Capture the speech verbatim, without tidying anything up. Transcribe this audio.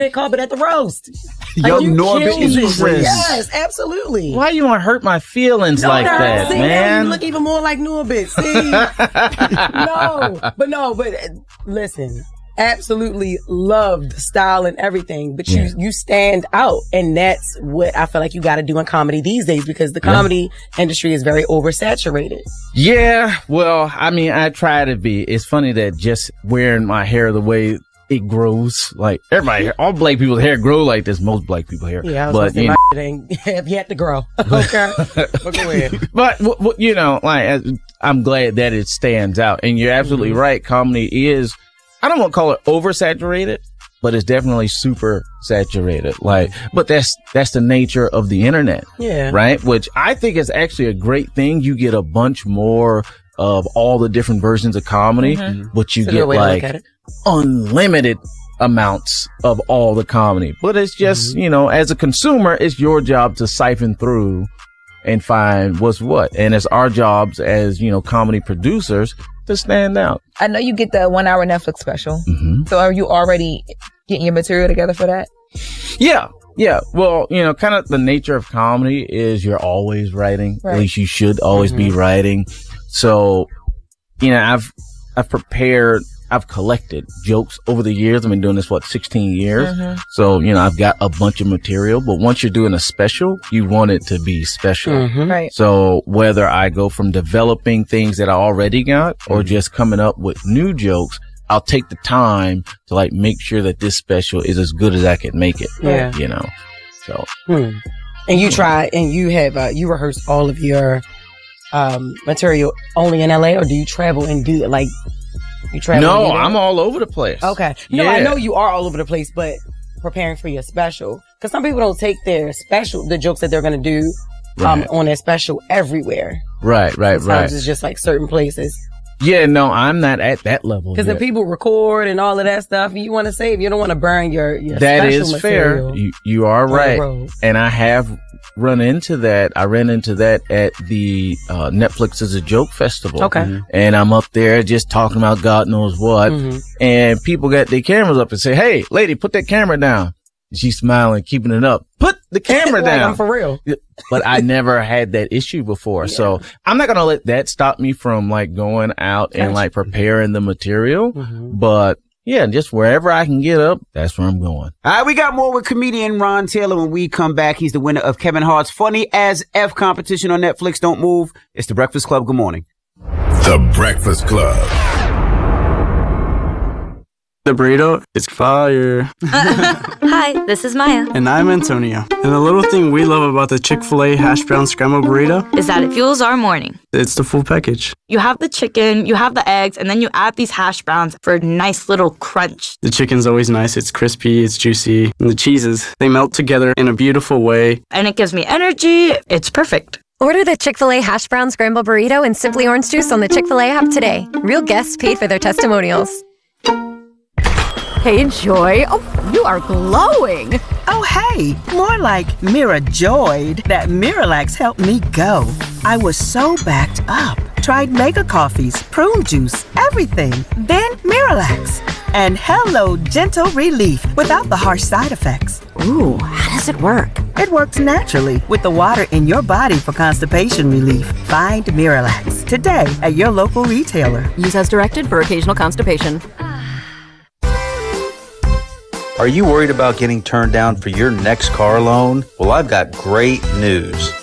Carpet at the roast. Yo, like, Norbit is crazy. Yes, absolutely. Why you want to hurt my feelings no, like no, that, see, man? You look even more like Norbit. See? no, but no, but uh, listen. Absolutely love the style and everything, but you, yeah. you stand out. And that's what I feel like you got to do in comedy these days because the comedy yeah. industry is very oversaturated. Yeah. Well, I mean, I try to be. It's funny that just wearing my hair the way it grows, like everybody, all black people's hair grow like this. Most black people hair. Yeah, I was but, gonna say my know, ain't have yet to grow. Okay. But go ahead. But, w- w- you know, like, I'm glad that it stands out. And you're absolutely mm-hmm. right. Comedy is, I don't want to call it oversaturated, but it's definitely super saturated. Like, but that's, that's the nature of the internet. Yeah. Right? Which I think is actually a great thing. You get a bunch more of all the different versions of comedy, mm-hmm. but you get like unlimited amounts of all the comedy. But it's just, mm-hmm. you know, as a consumer, it's your job to siphon through and find what's what. And it's our jobs as, you know, comedy producers to stand out. I know you get the one hour Netflix special. Mm-hmm. So are you already getting your material together for that? Yeah. Yeah. Well, you know, kind of the nature of comedy is you're always writing. Right. At least you should always mm-hmm. be writing. So, you know, I've, I've prepared, I've collected jokes over the years. I've been doing this, what, sixteen years. Mm-hmm. So, you know, I've got a bunch of material, but once you're doing a special, you want it to be special. Mm-hmm. Right. So whether I go from developing things that I already got or mm-hmm. just coming up with new jokes, I'll take the time to like make sure that this special is as good as I can make it. Yeah. You know, so. Hmm. And you try, and you have, uh, you rehearse all of your, um, material only in L A, or do you travel and do like, you travel? No, I'm all over the place. Okay. No, yeah. I know you are all over the place, but preparing for your special, because some people don't take their special, the jokes that they're going to do, um, right. on their special everywhere. Right, right, Sometimes right. it's just like certain places. Yeah, no, I'm not at that level. Because if people record and all of that stuff, you want to save. You don't want to burn your, your that special is material. Fair. You, you are right. And I have run into that. I ran into that at the uh, Netflix is a Joke Festival. Okay. Mm-hmm. And I'm up there just talking about God knows what. Mm-hmm. And people got their cameras up and say, hey, lady, put that camera down. She's smiling, keeping it up. Put the camera like down. I'm for real. But I never had that issue before. Yeah. So I'm not going to let that stop me from like going out and like preparing the material. Mm-hmm. But yeah, just wherever I can get up, that's where I'm going. All right, we got more with comedian Ron Taylor when we come back. He's the winner of Kevin Hart's Funny as F competition on Netflix. Don't move. It's The Breakfast Club. Good morning. The Breakfast Club. The burrito is fire. Hi, this is Maya. And I'm Antonio. And the little thing we love about the Chick-fil-A hash brown scrambled burrito is that it fuels our morning. It's the full package. You have the chicken, you have the eggs, and then you add these hash browns for a nice little crunch. The chicken's always nice. It's crispy, it's juicy. And the cheeses, they melt together in a beautiful way. And it gives me energy. It's perfect. Order the Chick-fil-A hash brown scrambled burrito and Simply Orange Juice on the Chick-fil-A app today. Real guests paid for their testimonials. Hey, Joy. Oh, you are glowing. Oh, hey. More like Mira joyed that Miralax helped me go. I was so backed up. Tried mega coffees, prune juice, everything. Then Miralax. And hello, gentle relief without the harsh side effects. Ooh, how does it work? It works naturally with the water in your body for constipation relief. Find Miralax today at your local retailer. Use as directed for occasional constipation. Are you worried about getting turned down for your next car loan? Well, I've got great news.